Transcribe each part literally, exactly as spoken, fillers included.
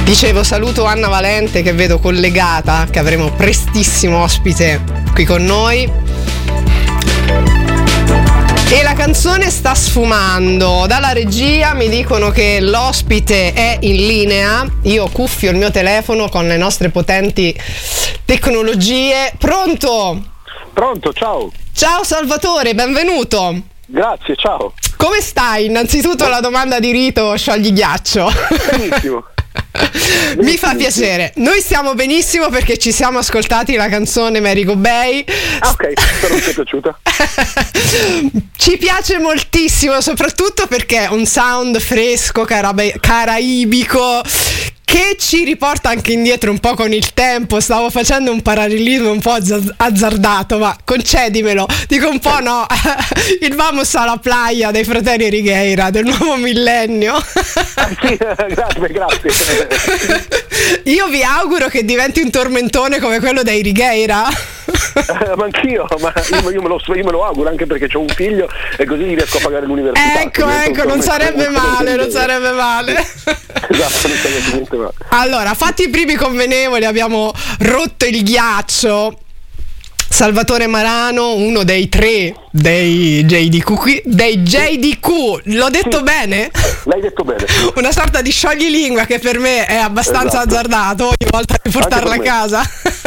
Dicevo, saluto Anna Valente che vedo collegata, che avremo prestissimo ospite qui con noi. E la canzone sta sfumando. Dalla regia mi dicono che l'ospite è in linea. Io cuffio il mio telefono con le nostre potenti tecnologie. Pronto? Pronto, ciao. Ciao Salvatore, benvenuto. Grazie, ciao. Come stai? Innanzitutto la domanda di rito, sciogli ghiaccio. Benissimo. Mi fa piacere. Noi stiamo benissimo perché ci siamo ascoltati la canzone Mary Go Bay. Ah, ok, spero che ti è piaciuta. Ci piace moltissimo, soprattutto perché è un sound fresco, carabe- caraibico, che ci riporta anche indietro un po' con il tempo. Stavo facendo un parallelismo un po' azz- azzardato, ma concedimelo, dico un po' no. Il Vamos alla playa dei fratelli Righeira del nuovo millennio. Ah, sì, grazie, grazie. Io vi auguro che diventi un tormentone come quello dei Righeira. Eh, ma anch'io, ma io, io, me lo, io me lo auguro, anche perché ho un figlio e così riesco a pagare l'università. Ecco, ecco, non sarebbe male, non sarebbe male. Esatto, non sarebbe niente male. Allora, fatti i primi convenevoli, abbiamo rotto il ghiaccio. Salvatore Marano, uno dei tre dei J D Q, dei J D Q, l'ho detto sì, bene? L'hai detto bene. Una sorta di scioglilingua che per me è abbastanza esatto. azzardato ogni volta di portarla a casa.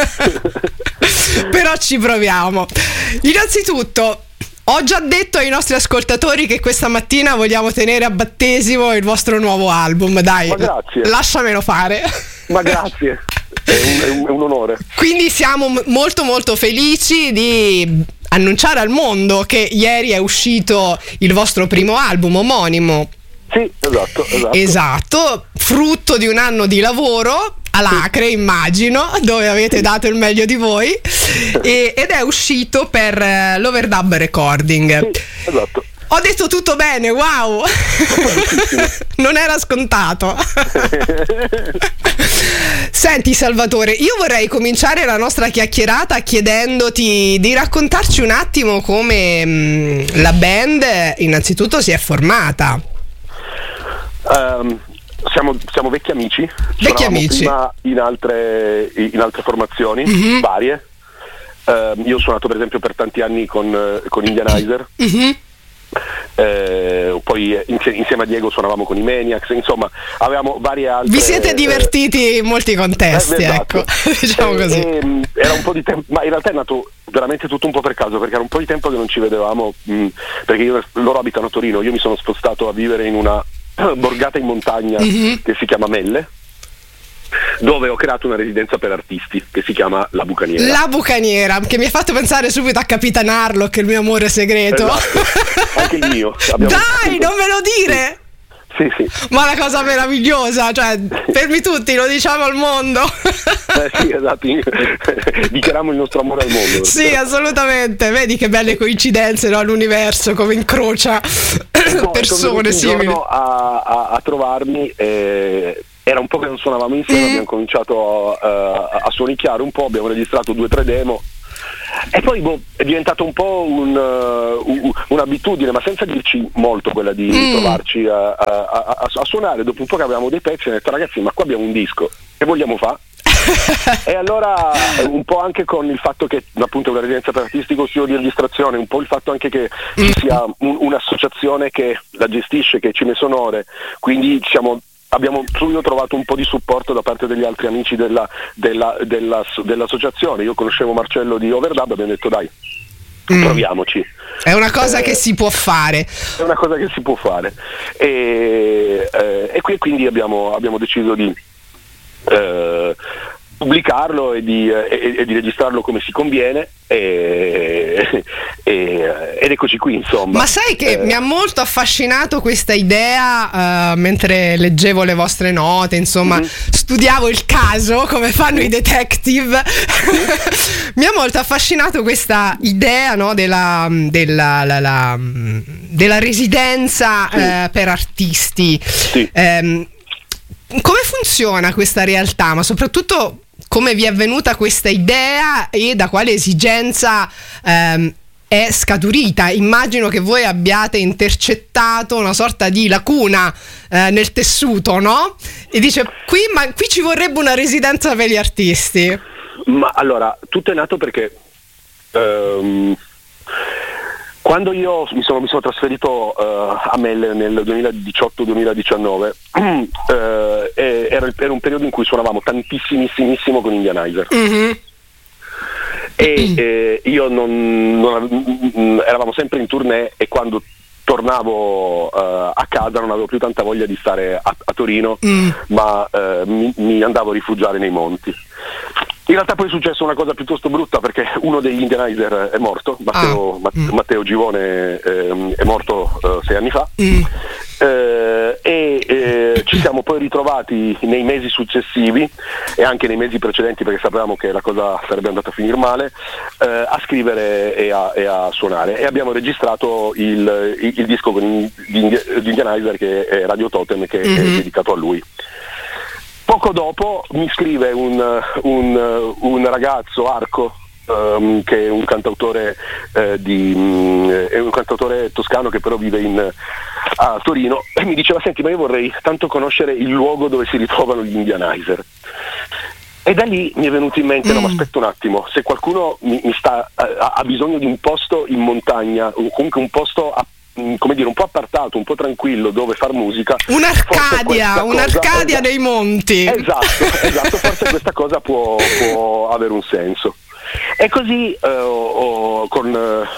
Però ci proviamo. Innanzitutto, ho già detto ai nostri ascoltatori che questa mattina vogliamo tenere a battesimo il vostro nuovo album. Dai, ma grazie. Lasciamelo fare. Ma grazie. È un, è, un, è un onore. Quindi siamo m- molto molto felici di annunciare al mondo che ieri è uscito il vostro primo album omonimo. Sì, esatto, esatto. Esatto, frutto di un anno di lavoro all'Acre, sì, immagino, dove avete sì. dato il meglio di voi, e, ed è uscito per uh, l'Overdub Recording. Sì, esatto. Ho detto tutto bene, wow! Non era scontato. Senti Salvatore, io vorrei cominciare la nostra chiacchierata chiedendoti di raccontarci un attimo come mh, la band innanzitutto si è formata. Um, siamo, siamo vecchi amici. Vecchi amici. Prima in altre, in altre formazioni, mm-hmm. varie. Uh, io ho suonato per esempio per tanti anni con, con Indianizer. Mm-hmm. Eh, poi insieme a Diego suonavamo con i Maniacs, insomma avevamo varie altre. Vi siete divertiti in molti contesti, eh, esatto. Ecco, diciamo così. E, e, era un po' di tempo, ma in realtà è nato veramente tutto un po' per caso, perché era un po' di tempo che non ci vedevamo, mh, perché io, loro abitano a Torino, io mi sono spostato a vivere in una borgata in montagna mm-hmm. che si chiama Melle, dove ho creato una residenza per artisti che si chiama La Bucaniera. La Bucaniera, che mi ha fatto pensare subito a Capitan Harlock, il mio amore segreto. Esatto. Anche il mio. Dai, non me lo dire! Sì, sì. Ma la cosa meravigliosa, cioè, fermi tutti, lo diciamo al mondo. Eh sì, esatto, dichiariamo il nostro amore al mondo. Sì, assolutamente, vedi che belle coincidenze, no? L'universo come incrocia no, persone simili. Un giorno a, a, a trovarmi eh, era un po' che non suonavamo insieme, mm. abbiamo cominciato uh, a suonicchiare un po', abbiamo registrato due o tre demo e poi boh, è diventato un po' un, uh, un'abitudine, ma senza dirci molto, quella di mm. trovarci a, a, a, a suonare. Dopo un po' che avevamo dei pezzi, ho detto ragazzi, ma qua abbiamo un disco, che vogliamo fare? E allora un po' anche con il fatto che appunto una residenza per artistico, studio di registrazione, un po' il fatto anche che ci sia un, un'associazione che la gestisce, che è Cime Sonore, quindi siamo abbiamo subito trovato un po' di supporto da parte degli altri amici della, della, della, dell'associazione. Io conoscevo Marcello di Overdub, abbiamo detto dai, mm. proviamoci. È una cosa eh, che si può fare. È una cosa che si può fare. E, eh, e qui quindi abbiamo, abbiamo deciso di eh, pubblicarlo e di, e, e di registrarlo come si conviene e, e, ed eccoci qui, insomma. Ma sai che eh. mi ha molto affascinato questa idea uh, mentre leggevo le vostre note, insomma, mm-hmm. studiavo il caso come fanno i detective. Mi ha molto affascinato questa idea, no, della, della, la, la, della residenza sì. uh, per artisti. Sì. Um, come funziona questa realtà, ma soprattutto come vi è venuta questa idea e da quale esigenza ehm, è scaturita. Immagino che voi abbiate intercettato una sorta di lacuna eh, nel tessuto, no? E dice, qui, ma qui ci vorrebbe una residenza per gli artisti. Ma allora, tutto è nato perché um, quando io mi sono, mi sono trasferito uh, a Melle nel duemiladiciotto duemiladiciannove, uh, era, era un periodo in cui suonavamo tantissimissimo con Indianizer. Mm-hmm. E eh, io non, non eravamo sempre in tournée, e quando tornavo uh, a casa non avevo più tanta voglia di stare a, a Torino, mm. ma uh, mi, mi andavo a rifugiare nei monti. In realtà poi è successa una cosa piuttosto brutta, perché uno degli Indianizer è morto, Matteo, ah. mm. Matteo Givone eh, è morto uh, sei anni fa, mm. eh, e eh, ci siamo poi ritrovati nei mesi successivi e anche nei mesi precedenti, perché sapevamo che la cosa sarebbe andata a finire male, eh, a scrivere e a, e a suonare, e abbiamo registrato il, il, il disco con gli Indianizer, che è Radio Totem, che mm-hmm. è dedicato a lui. Poco dopo mi scrive un, un, un ragazzo, Arco, um, che è un cantautore eh, di, um, è un cantautore toscano che però vive in, a Torino, e mi diceva: senti, ma io vorrei tanto conoscere il luogo dove si ritrovano gli Indianizer. E da lì mi è venuto in mente, mm. no, ma aspetta un attimo, se qualcuno mi, mi sta, ha, ha bisogno di un posto in montagna, o comunque un posto a come dire, un po' appartato, un po' tranquillo, dove far musica, un'Arcadia, un'Arcadia cosa, nei monti. Esatto, esatto, forse questa cosa può, può avere un senso. E così eh, ho, con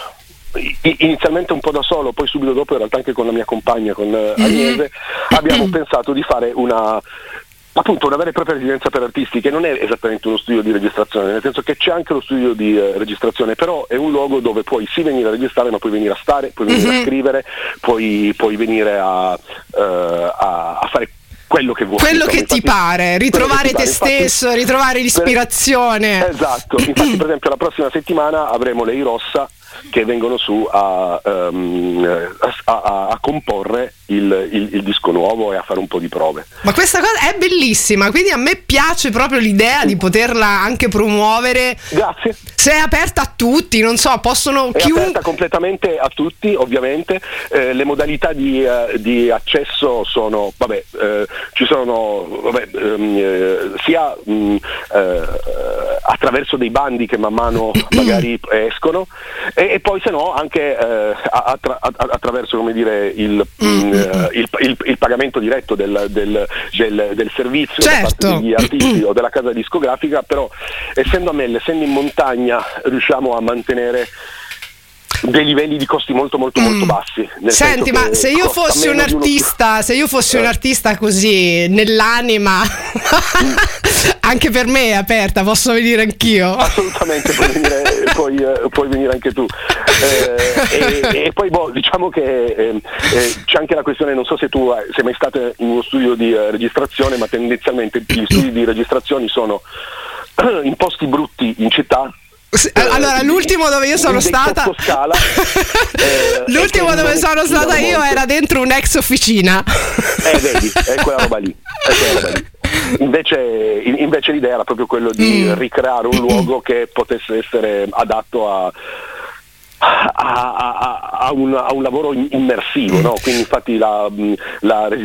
eh, inizialmente un po' da solo, poi subito dopo in realtà anche con la mia compagna, con eh, Agnese, mm-hmm. abbiamo pensato di fare una appunto una vera e propria residenza per artisti, che non è esattamente uno studio di registrazione, nel senso che c'è anche lo studio di eh, registrazione, però è un luogo dove puoi sì venire a registrare, ma puoi venire a stare, puoi venire mm-hmm. a scrivere, puoi, puoi venire a, uh, a, a fare quello che vuoi, quello insomma. che ti Infatti, pare, ritrovare te pare. stesso, infatti, ritrovare l'ispirazione. Per, esatto, infatti per esempio la prossima settimana avremo le Irossa, che vengono su a, um, a, a, a comporre il, il, il disco nuovo e a fare un po' di prove. Ma questa cosa è bellissima, quindi a me piace proprio l'idea di poterla anche promuovere. Grazie. Se è aperta a tutti, non so, possono è chiun... aperta completamente a tutti, ovviamente. Eh, le modalità di, uh, di accesso sono, vabbè, eh, ci sono vabbè, um, eh, sia um, eh, attraverso dei bandi che man mano magari escono, e, e poi se no anche eh, attra- attraverso, come dire, il, mm. eh, il, il, il pagamento diretto del, del, del, del servizio, certo, da parte degli artisti o della casa discografica. Però essendo a Melle, essendo in montagna, riusciamo a mantenere dei livelli di costi molto molto mm. molto bassi. Senti, ma se io fossi un artista, se io fossi eh. un artista così nell'anima, mm. anche per me è aperta, posso venire anch'io? Assolutamente, puoi venire, puoi, eh, puoi venire anche tu. Eh, e, e poi boh, diciamo che eh, eh, c'è anche la questione, non so se tu sei mai stato in uno studio di eh, registrazione, ma tendenzialmente gli studi di registrazione sono in posti brutti in città. Allora, l'ultimo dove io sono stata scala, eh, l'ultimo dove sono stata io molto. Era dentro un'ex officina. Eh, vedi, è quella roba lì, è quella roba lì. Invece, invece l'idea era proprio quello di mm. ricreare un luogo che potesse essere adatto a A, a, a, a, un, a un lavoro immersivo, no? Quindi infatti la, la